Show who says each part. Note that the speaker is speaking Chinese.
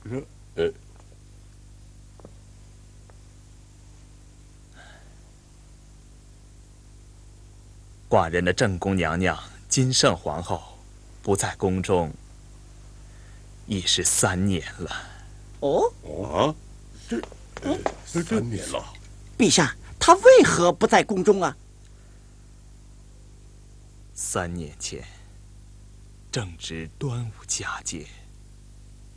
Speaker 1: 寡人的正宫娘娘金圣皇后，不在宫中已是3年了。
Speaker 2: 哦，这3年了。
Speaker 3: 陛下，她为何不在宫中啊
Speaker 1: 3年前，正值端午佳节。